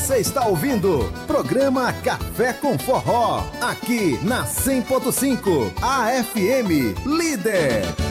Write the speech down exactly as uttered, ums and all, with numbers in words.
Você está ouvindo programa Café com Forró, aqui na cem ponto cinco, A F M Líder.